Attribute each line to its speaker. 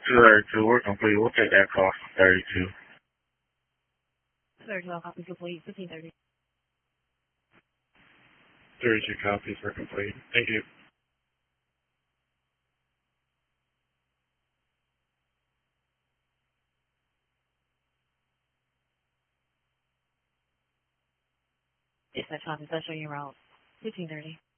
Speaker 1: 232, we're complete. We'll take that call from 32.
Speaker 2: 32 copies complete, 1530.
Speaker 1: 32 copies are complete. Thank you.
Speaker 2: Dispatch office, that's showing your route. 1530.